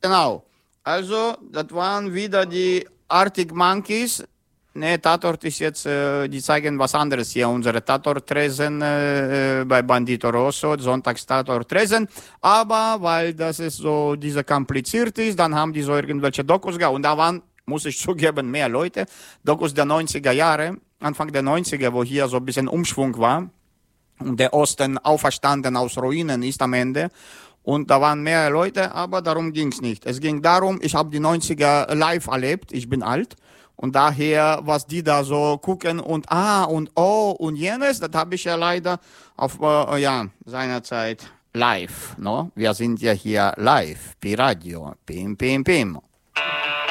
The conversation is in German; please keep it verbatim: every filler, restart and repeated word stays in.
Genau. Also, das waren wieder die Arctic Monkeys. Nee, Tatort ist jetzt, äh, die zeigen was anderes hier. Unsere Tatort-Tresen äh, äh, bei Bandito Rosso, Sonntags-Tatort-Tresen. Aber weil das ist so, diese kompliziert ist, dann haben die so irgendwelche Dokus gehabt. Und da waren, muss ich zugeben, mehr Leute. Dokus der neunziger Jahre, Anfang der neunziger, wo hier so ein bisschen Umschwung war. Und der Osten auferstanden aus Ruinen ist am Ende. Und da waren mehr Leute, aber darum ging's nicht. Es ging darum, ich habe die neunziger live erlebt, ich bin alt. Und daher, was die da so gucken und ah und oh und jenes, das habe ich ja leider auf, äh, ja, seinerzeit live, no? Wir sind ja hier live, Pi Radio, Pim, Pim, Pim.